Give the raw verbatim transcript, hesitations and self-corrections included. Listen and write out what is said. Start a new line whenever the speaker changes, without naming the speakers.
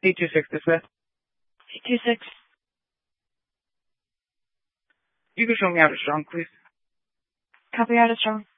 eight two six, this way.
eight two six.
You can show me how to strong, please.
Copy out of strong.